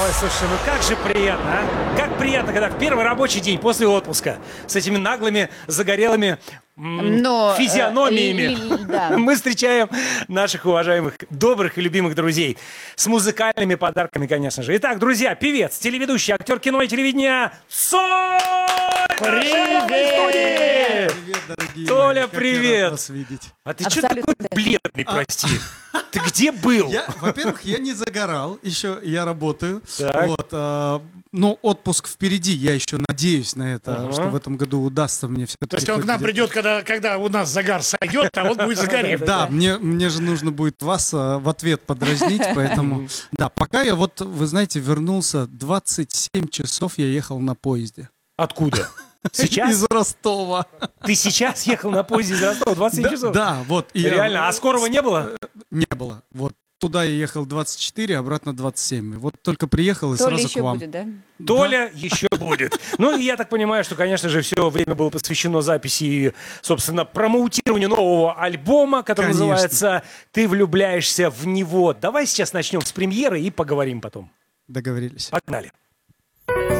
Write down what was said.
Ой, слушай, ну как же приятно, а? Как приятно, когда в первый рабочий день после отпуска с этими наглыми, загорелыми физиономиями да. мы встречаем наших уважаемых, добрых и любимых друзей с музыкальными подарками, конечно же. Итак, друзья, певец, телеведущий, актер кино и телевидения Соль! Привет! Привет, дорогие Толя, мои, как привет! я рад вас видеть. А ты что Абсолютно. такой бледный, прости? Ты где был? Во-первых, я не загорал, еще я работаю. Так. Вот, но отпуск впереди, я еще надеюсь на это, что в этом году удастся мне все. То есть он к нам придет, когда у нас загар сойдет, а он будет загорев. Да, мне же нужно будет вас в ответ подразнить, поэтому... Да, пока я вот, вы знаете, вернулся, 27 часов я ехал на поезде. Откуда? Сейчас? Из Ростова. Ты сейчас ехал на поезде из Ростова 27 часов? Да, вот. и я- Реально? А скорого не было? Не было. Вот. Туда я ехал 24, обратно 27. Вот только приехал и Толя сразу еще к вам. будет, да? Толя еще будет. Ну, и я так понимаю, что, конечно же, все время было посвящено записи и, собственно, промоутированию нового альбома, который Конечно. называется «Ты влюбляешься в него». Давай сейчас начнем с премьеры и поговорим потом. Договорились. Погнали.